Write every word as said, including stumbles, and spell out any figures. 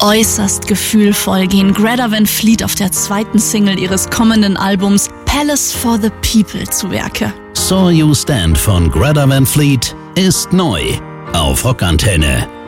Äußerst gefühlvoll gehen Greta Van Fleet auf der zweiten Single ihres kommenden Albums Palace for the People zu Werke. Saw You Stand von Greta Van Fleet ist neu auf Rockantenne.